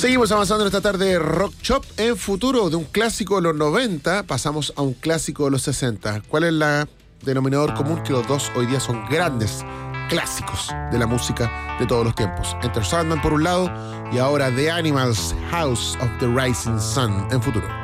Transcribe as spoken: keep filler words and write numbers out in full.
Seguimos avanzando en esta tarde de Rock Shop. En futuro, de un clásico de los noventa, pasamos a un clásico de los sesenta. ¿Cuál es la denominador común? Que los dos hoy día son grandes clásicos de la música de todos los tiempos. Enter Sandman por un lado y ahora The Animals, House of the Rising Sun en futuro.